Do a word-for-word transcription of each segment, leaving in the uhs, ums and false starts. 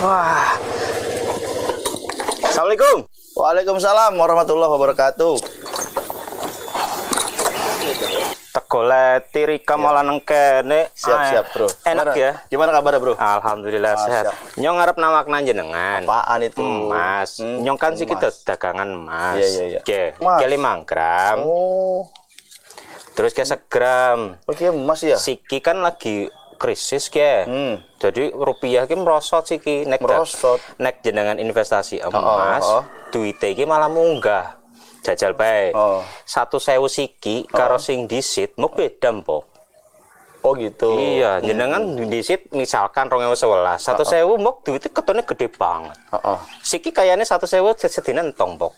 Wah. Assalamualaikum. Waalaikumsalam warahmatullahi wabarakatuh. Tegole tirika malah nang kene. Siap-siap, Bro. Enak Gimana? ya? Gimana kabar, Bro? Alhamdulillah Ah, sehat. siap. Nyong ngarep nawakna jenengan. Apaan itu? Emas. Hmm, Nyong kan sih kita emas. dagangan emas. Iya, iya, iya. Oke, Emas. ke lima gram. Oh, Terus ke segram. oke, emas ya? Siki kan lagi krisis ke. Hmm. Jadi rupiah ki merosot siki nek Merosot. nek jenengan investasi emas, oh, oh. duite ki malah munggah. Jajal bae. Oh. Satu sewu siki karo sing disit mau beda mpok. Oh gitu. Iya, jenengan disit misalkan rong ewu sewelas, satu sewu mbok duitnya ketone gede banget. Oh, oh. Siki kayaknya satu sewu sedina entong mbok.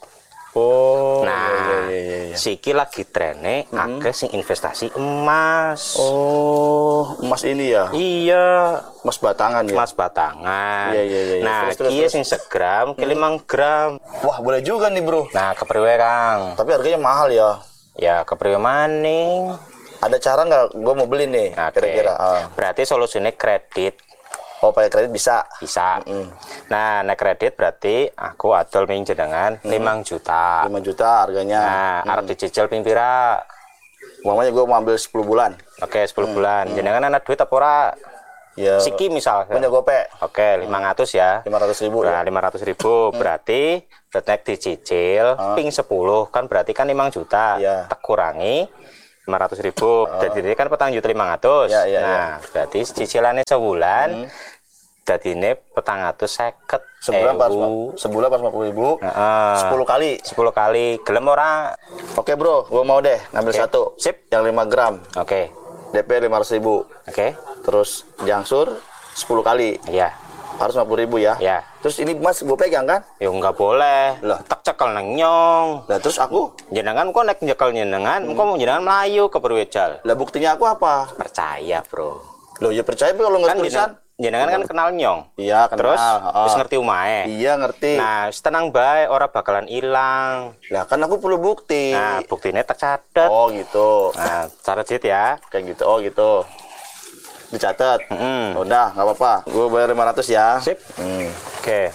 Oh, Nah, iya, iya, iya, iya. siki lagi trene akeh sing investasi emas. Oh, emas ini ya? Iya, Emas batangan ya? emas batangan. Iya, iya, iya, iya. Nah, Terus, terus, kia terus. sing segram ke lima gram. Wah, boleh juga nih, Bro. Nah, kepriwe Kang? Tapi harganya mahal ya. Ya, kepriwe maning. Ada cara nggak gue mau beli nih, Oke. kira-kira? Ah. Berarti solusinya kredit. Oh, pakai kredit bisa? Bisa. Nah, nek kredit berarti aku adol ping jenengan lima juta. lima juta harganya. Nah, arep dicicil ping pira? Umpamanya gue mau ambil sepuluh bulan. Oke, sepuluh bulan. Jenengan ana duit apa ora? Ya, Siki misal. punya gope Oke, lima ratus ya. lima ratus ribu Nah, ya. lima ratus ribu berarti nek dicicil ping sepuluh kan berarti kan lima juta. Iya. Tak kurangi lima ratus ribu. Jadi ini kan petang juta lima ratus. Iya, iya, Nah, berarti cicilannya sebulan. Jadi ini petang ratus seket. Sebulan pas sebulan pas lima puluh ribu. Heeh. sepuluh kali. sepuluh kali. Gelem ora? Oke, Bro, gue mau deh ngambil Oke. satu. Sip. Yang lima gram. Oke. D P lima ratus ribu. Oke. Terus jangsur sepuluh kali. Iya. Harus lima puluh ribu ya. Ya. Terus ini Mas gue pegang kan? Ya enggak boleh. Lah. Tak cekel nang nyong. Nah, terus aku? Jenengan kok nek nyekel jenengan, engko jenengan melayu ke perwejal. Lah buktinya aku apa? Percaya, Bro. Loh, ya percaya kalau nggak Kan tulisan. jenengan, jenengan kan kenal nyong. Iya, kenal. Terus Heeh. wis ngerti umahe. Iya, ngerti. Nah, wis tenang bae, ora bakalan ilang. Lah kan aku perlu bukti. Nah, buktinya tak catet. Oh, gitu. Nah, catet sit ya. Kayak gitu. Oh, gitu. Dicatat. Mm-mm. Udah, nggak apa-apa. Gue bayar lima ratus ya. Sip. Hmm. Oke.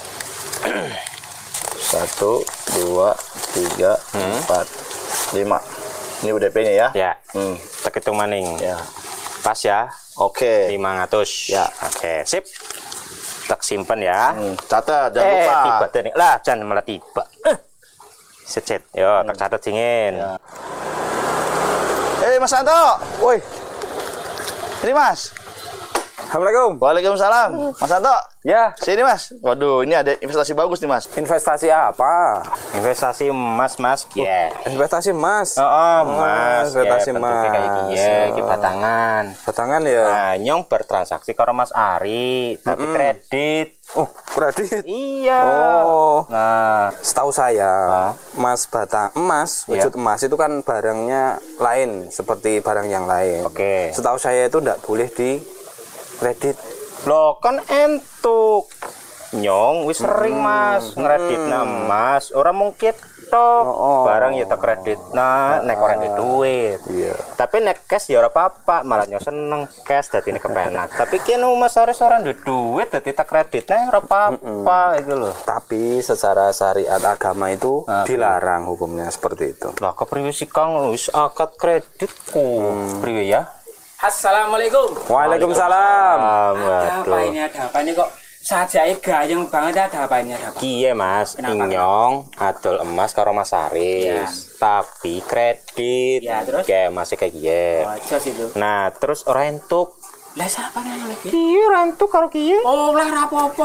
Satu, dua, tiga, empat, lima. Ini udah D P-nya ya? Ya. Hmm. Tak hitung maning. Ya. Pas ya. Oke. lima ratus. Ya. Oke, sip. Tak simpen ya. Hmm. Catat, jangan eh, lupa. tiba tadi. Lah, jangan malah tiba. Eh. Set, set. Yo, tak catat dingin. Ya. Eh, Mas Santo. Woi. Ini, Mas. Assalamualaikum. Waalaikumsalam. Mas Santo. Ya, Sini, Mas. Waduh, ini ada investasi bagus nih, Mas. investasi apa? Investasi emas, Mas. Ya. Investasi emas. Oh, oh, Mas. investasi Ya, bentuknya kayak emas. gini, ki batangan. Batangan ya. Nah, nyong bertransaksi karo Mas Ari, tapi kredit. Oh, kredit. Iya. Oh, Nah, setahu saya, Ah. emas batang emas, Iya. wujud emas itu kan barangnya lain seperti barang yang lain. Oke. Setahu saya itu tidak boleh di kredit. lo kan entuk. Nyong wis sering Mas ngredit emas, ora mungkin tok. Oh, oh. Barang ya tak kredit nah, nek ora ndek duit. Iya. Tapi nek cash ya ora apa-apa, malah nyong seneng cash dadi nek kepenak. Tapi kene Mas Aris ora ndek duit dadi tak kredit nah ora apa-apa itu loh. Tapi secara syariat agama itu Ah, dilarang hukumnya seperti itu. Lah kepriwe sih Kang wis akad kreditku. Priwe ya? Assalamualaikum. Waalaikumsalam. Ada apa ini? Ada apa ini kok sajai gayeng banget? Ada apa ini? Ada apa? Kiye Mas, Kenapa? Nyong adol emas karo Mas Aris. Ya. Tapi kredit. Ya, terus? Kayak masih kayak kiye. Oh, jos itu. Nah, terus ora entuk. Lah siapa yang lagi? Kiye ora entuk karo kiye. Oh, lah rapopo.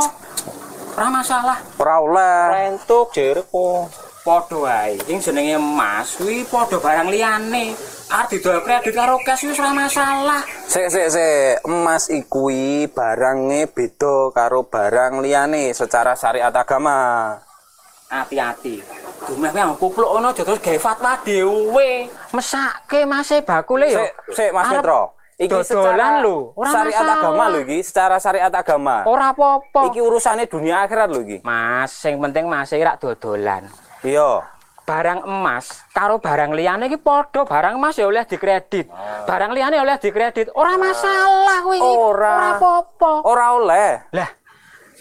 Ora masalah. Ora oleh. Ora entuk jerku. Podo wae. Sing jenenge emas kuwi podo barang liyane. Arep didol kredit karo cash wis ora masalah. Sik sik sik, emas ikui barangnya beda karo barang liyane secara syariat agama. Hati-hati. Dumeh kuwi yang kupluk ono aja terus gawe fatwa dhewe. Mesake mase bakule yo. Sik sik Mas Arep Petro. Iki dodolan secara lho, ora syariat masalah. agama lho iki, secara syariat agama. Ora apa-apa. Iki urusannya dunia akhirat lho iki. Mas, sing penting Mas rak dodolan. Iya. Barang emas karo barang liyane iki padha, barang emas ya oleh dikredit. Barang liyane oleh dikredit. Ora masalah kuwi. Ora. Ora apa-apa. Ora oleh. Lah,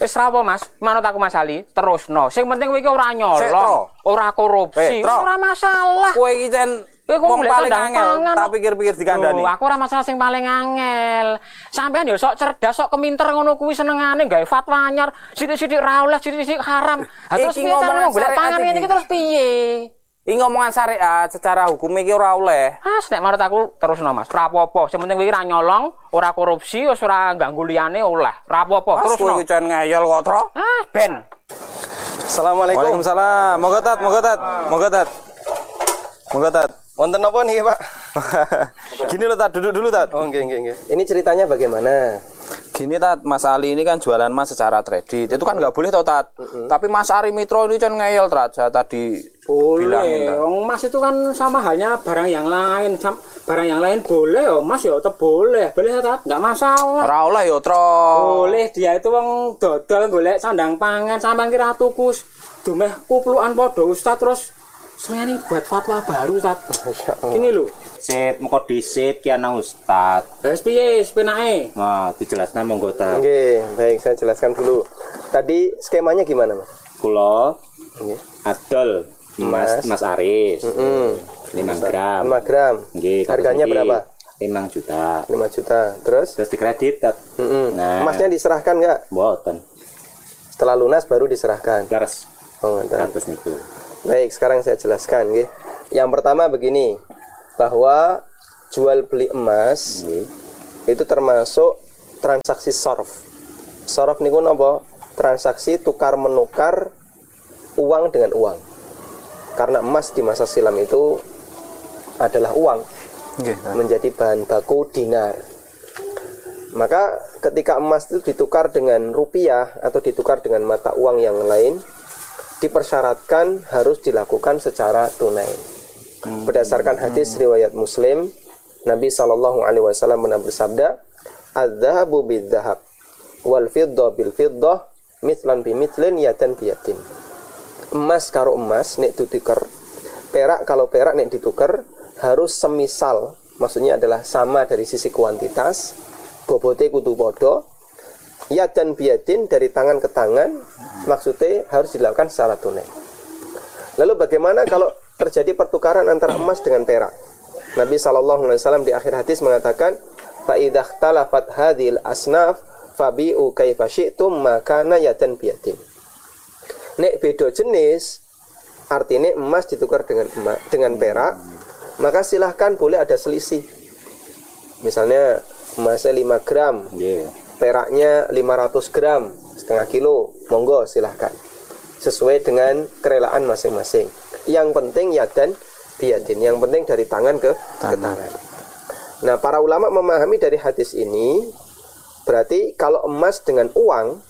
Wis rapo Mas, manut aku Mas Ali, terusno. Sing penting kowe iki ora Sik, nyolong, Tro. ora korupsi, Eh, Tro. ora masalah. Kowe iki jan Kowe kok wong golek paling sandang angel, pangan, tak kok. pikir-pikir dikandani. Loh, aku ora masalah sing paling angel. Sampean yo sok cerdas, sok keminter ngono kuwi senengane gawe fatwa anyar, sithik-sithik ra oleh, sithik-sithik haram. Ha terus Iki piye ngomongan carane golek syariat pangan iki. ngene iki terus piye? Iki ngomongan syariat secara hukum iki ora oleh. Ah, nek menurut aku terusno Mas. Ora apa-apa, sing penting kowe ora nyolong, ora korupsi, wis ora ganggu liyane oleh. Ora apa-apa, Terus kowe terusno. iki jan ngeyel kok, Tro. Ah, ben. Assalamualaikum. Waalaikumsalam. Moga tat, moga tat, moga tat. Moga tat. Wonten apa nih, Pak? Gini lo tat, duduk dulu tat. Oh, nggih, nggih, nggih. Ini ceritanya bagaimana? Gini tat, Mas Ali ini kan jualan emas secara kredit. Itu kan nggak boleh tau tat. Tapi Mas Ari Mitro ini kan ngeyel tat. Saya tadi bilangin. Boleh. Wong emas itu kan sama halnya barang yang lain. Sam- Barang yang lain boleh, oh, emas ya tetap boleh. Boleh tat, enggak masalah. Ora oleh yo, Tro. Boleh, dia itu wong dodol golek sandang pangan sampean kira tukus dumeh kuplukan padha Ustaz terus senengane buat fatwa baru Ustaz. Ini lho. Sit, mengko disit ki ana Ustaz. Wis piye penake? Nah, dijelasna monggo ta. Nggih, baik saya jelaskan dulu. Tadi skemanya gimana, Mas? Kula Nggih. adol Mas Mas Aris. Hmm. lima gram. lima gram. Nggih, Harganya terus iki berapa? lima juta. lima juta. Terus? Terus dikredit Tat. Mm-mm. Nah. Emasnya diserahkan nggak? Mboten. Setelah lunas baru diserahkan. Leres Oh, ngoten. atus niku. Baik, sekarang saya jelaskan, nggih. Yang pertama begini, bahwa jual beli emas Nggih. itu termasuk transaksi sorf. Sorf niku napa? Transaksi tukar menukar uang dengan uang. Karena emas di masa silam itu adalah uang, Nggih. menjadi bahan baku dinar. Maka ketika emas itu ditukar dengan rupiah atau ditukar dengan mata uang yang lain, dipersyaratkan harus dilakukan secara tunai. Berdasarkan hadis riwayat Muslim, Nabi Shallallahu Alaihi Wasallam pernah bersabda, "Adzahabu bidzahab, wal fiddah bil fiddah, mithlan bi mithlin yatan biyatin." Emas karo emas nek ditukar, perak kalau perak nek ditukar harus semisal, maksudnya adalah sama dari sisi kuantitas, bobote kudu podo, yatan biyatin dari tangan ke tangan, maksudnya harus dilakukan secara tunai. Lalu bagaimana kalau terjadi pertukaran antara emas dengan perak? Nabi Shallallahu Alaihi Wasallam di akhir hadis mengatakan, fa idza ikhtalafat hadhil asnaf fabi'u kaifa syi'tum makana yatan biyatin. Nek beda jenis, artinya emas ditukar dengan emas, dengan perak, maka silahkan boleh ada selisih. Misalnya emasnya lima gram, Nggih. peraknya lima ratus gram, setengah kilo, monggo silahkan. Sesuai dengan kerelaan masing-masing. Yang penting yadan biadin, yang penting dari tangan ke, ke tangan. Nah, para ulama memahami dari hadis ini, berarti kalau emas dengan uang,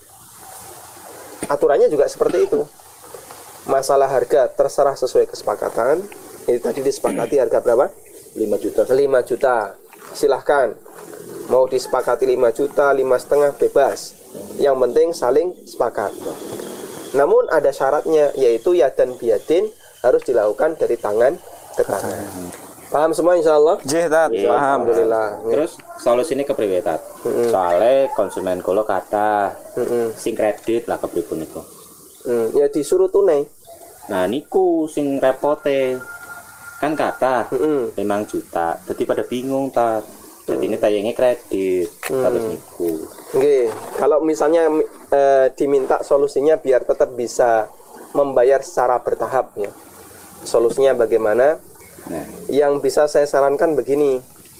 aturannya juga seperti itu. Masalah harga terserah sesuai kesepakatan. Ini tadi disepakati harga berapa? lima juta. lima juta. Silahkan. Mau disepakati lima juta, lima setengah bebas. Yang penting saling sepakat. Namun ada syaratnya, yaitu yadan biadin harus dilakukan dari tangan ke tangan. Paham semua insya Allah? Nggih, tat. Iya. Paham. Alhamdulillah. Terus solusinya kepriwe Tat? Soale konsumen kula kathah Mm-mm. sing kredit lah kepripun niku. Hmm, ya disuruh tunai. Nah niku sing repote kan kathah Mm-mm. lima juta. Jadi pada bingung Tat. Jadi ini tayangnya kredit terus niku. Oke, kalau misalnya eh, diminta solusinya biar tetap bisa membayar secara bertahap ya. Solusinya bagaimana? Nah, Yang bisa saya sarankan begini.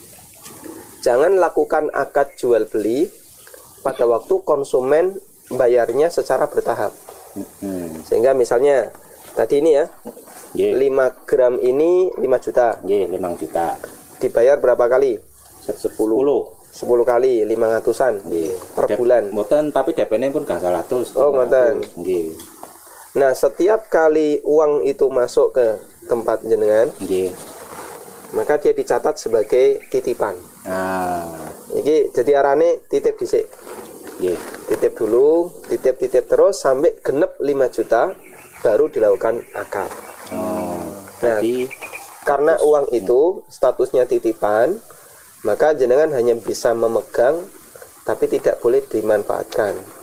Jangan lakukan akad jual beli pada waktu konsumen bayarnya secara bertahap. hmm. Sehingga misalnya tadi ini ya, Nggih. lima gram ini lima juta. Nggih, lima juta. Dibayar berapa kali? sepuluh. sepuluh kali, lima ratusan Nggih. per Dep- bulan. Mboten, tapi D P-ne pun gak salah ratus. Oh, ngoten. Nggih. Nah, setiap kali uang itu masuk ke tempat jenengan, Nggih. maka dia dicatat sebagai titipan. Nah, Iki jadi arane titip dhisik. nggih. Titip dulu, titip-titip terus sampai genep lima juta baru dilakukan akad. Oh, Nah, jadi karena uang itu statusnya titipan, maka jenengan hanya bisa memegang tapi tidak boleh dimanfaatkan.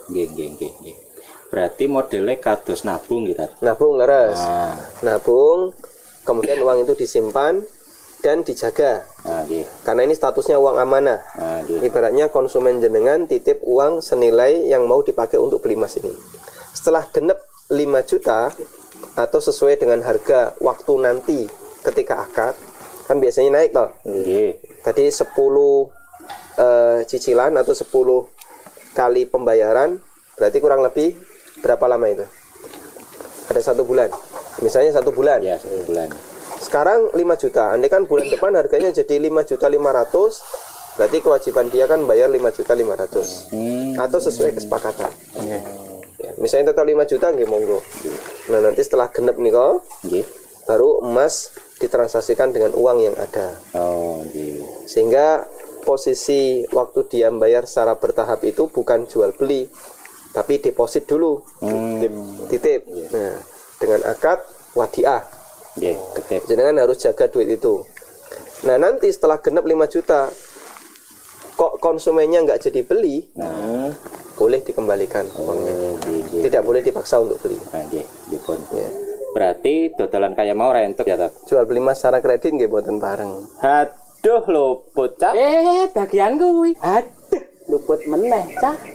Nggih, nggih, nggih, nggih. Berarti modelnya kados nabung gitu. Nabung leres. Nah, Nabung, kemudian uang itu disimpan dan dijaga. nah, nggih. Karena ini statusnya uang amanah. Nah, nggih. Ibaratnya konsumen jenengan titip uang senilai yang mau dipakai untuk beli emas ini. Setelah genep lima juta atau sesuai dengan harga waktu nanti ketika akad, kan biasanya naik toh. Nggih. Tadi sepuluh eh, cicilan atau sepuluh kali pembayaran, berarti kurang lebih berapa lama itu? Ada satu bulan. Misalnya satu bulan. Ya, satu bulan. Sekarang lima juta. Andai kan bulan depan harganya jadi lima juta lima ratus, berarti kewajiban dia kan bayar lima juta lima ratus. Hmm. Atau sesuai kesepakatan. Ya, misalnya total lima juta nggih monggo. Nah, nanti setelah genep nih kok, Nggih. baru emas ditransaksikan dengan uang yang ada. Oh, nggih. Sehingga posisi waktu dia bayar secara bertahap itu bukan jual beli, tapi deposit dulu. Hmm. Titip. Titip. Nah, dengan akad wadiah. Nggih, ketep. Jangan harus jaga duit itu. Nah, nanti setelah genep lima juta, kok konsumennya nggak jadi beli, Nah, boleh dikembalikan uangnya. oh, nggih, nggih. Tidak boleh dipaksa untuk beli. Nah, nggih, dipun. Ya. Berarti dodolan kaya mau rentuk ya, Tat? Jual beli emas secara kredit nggih boten bareng. Aduh, lho, bocah. Eh, bagian kuwi. Aduh, luput meneh, Cah.